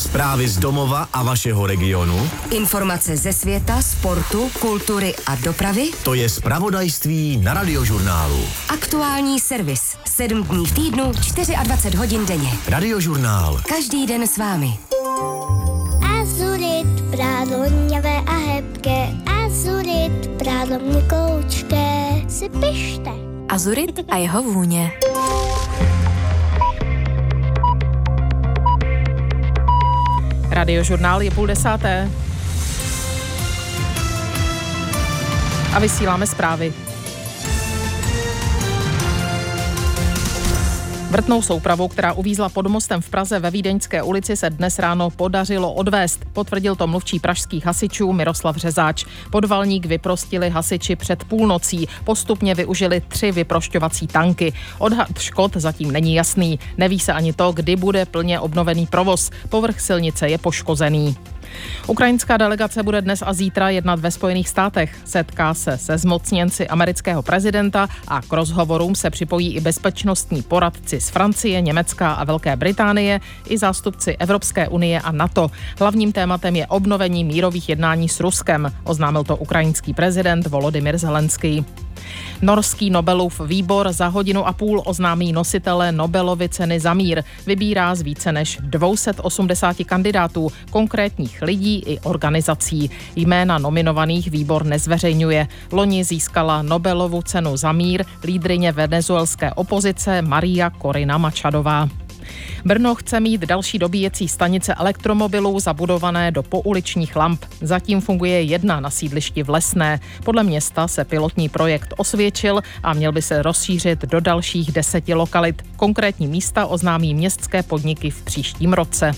Zprávy z domova a vašeho regionu. Informace ze světa, sportu, kultury a dopravy. To je zpravodajství na Radiožurnálu. Aktuální servis. 7 dní v týdnu, 24 hodin denně. Radiožurnál. Každý den s vámi. Azurit, prádlo hněvé a hebké. Azurit, prádlo měkoučké. Si pište. Azurit a jeho vůně. Radiožurnál je 9:30. A vysíláme zprávy. Vrtnou soupravu, která uvízla pod mostem v Praze ve Vídeňské ulici, se dnes ráno podařilo odvést. Potvrdil to mluvčí pražských hasičů Miroslav Řezáč. Podvalník vyprostili hasiči před půlnocí. Postupně využili 3 vyprošťovací tanky. Odhad škod zatím není jasný. Neví se ani to, kdy bude plně obnovený provoz. Povrch silnice je poškozený. Ukrajinská delegace bude dnes a zítra jednat ve Spojených státech. Setká se se zmocněnci amerického prezidenta a k rozhovorům se připojí i bezpečnostní poradci z Francie, Německa a Velké Británie i zástupci Evropské unie a NATO. Hlavním tématem je obnovení mírových jednání s Ruskem, oznámil to ukrajinský prezident Volodymyr Zelenský. Norský Nobelův výbor za 1,5 hodiny oznámí nositele Nobelovy ceny za mír. Vybírá z více než 280 kandidátů, konkrétních lidí i organizací. Jména nominovaných výbor nezveřejňuje. Loni získala Nobelovu cenu za mír lídryně venezuelské opozice Maria Corina Machadová. Brno chce mít další dobíjecí stanice elektromobilů zabudované do pouličních lamp. Zatím funguje 1 na sídlišti v Lesné. Podle města se pilotní projekt osvědčil a měl by se rozšířit do dalších 10 lokalit. Konkrétní místa oznámí městské podniky v příštím roce.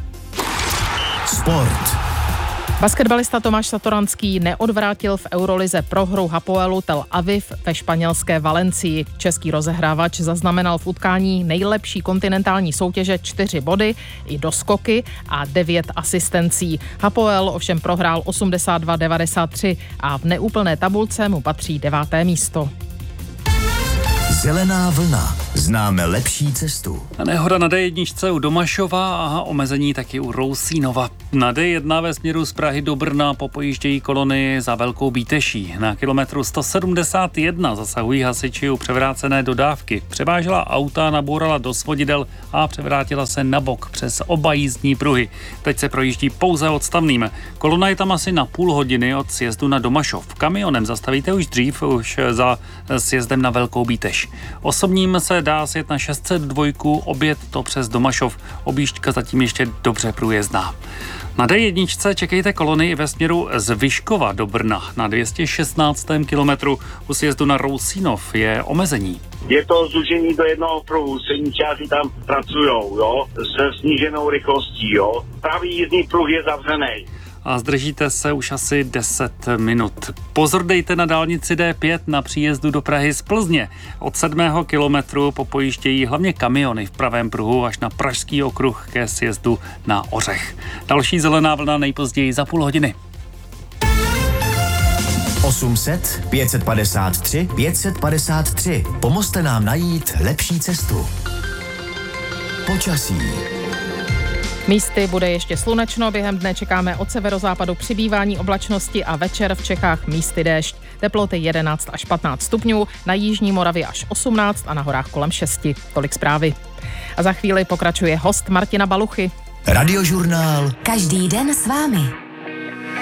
Sport. Basketbalista Tomáš Satoranský neodvrátil v Eurolize prohru Hapoelu Tel Aviv ve španělské Valencii. Český rozehrávač zaznamenal v utkání nejlepší kontinentální soutěže 4 body, i doskoky a 9 asistencí. Hapoel ovšem prohrál 82-93 a v neúplné tabulce mu patří 9. místo. Zelená vlna. Známe lepší cestu. Nehoda na D1 u Domašova a omezení taky u Rousínova. Na D1 ve směru z Prahy do Brna popojíždějí kolony za Velkou Bíteší. Na kilometru 171 zasahují hasiči u převrácené dodávky. Převážela auta, nabourala do svodidel a převrátila se na bok přes oba jízdní pruhy. Teď se projíždí pouze odstavným. Kolona je tam asi na půl hodiny od sjezdu na Domašov. Kamionem zastavíte už dřív, už za sjezdem na Velkou Bíteš. Osobním se dá sjet na 602, objet to přes Domašov. Objížďka zatím ještě dobře průjezdná. Na D1 čekejte kolony i ve směru z Vyškova do Brna. Na 216. kilometru u sjezdu na Rousínov je omezení. Je to zúžení do jednoho pruhu, silničáři tam pracujou, jo, se sníženou rychlostí, jo. Pravý jízdní pruh je zavřený. A zdržíte se už asi 10 minut. Pozor dejte na dálnici D5 na příjezdu do Prahy z Plzně. Od 7. kilometru popojíždějí hlavně kamiony v pravém pruhu až na Pražský okruh ke sjezdu na Ořech. Další zelená vlna nejpozději za půl hodiny. 800 553 553. Pomozte nám najít lepší cestu. Počasí. Místy bude ještě slunečno, během dne čekáme od severozápadu přibývání oblačnosti a večer v Čechách místy déšť. Teploty 11 až 15 stupňů, na jižní Moravě až 18 a na horách kolem 6. Tolik zprávy. A za chvíli pokračuje host Martina Baluchy. Radiožurnál. Každý den s vámi.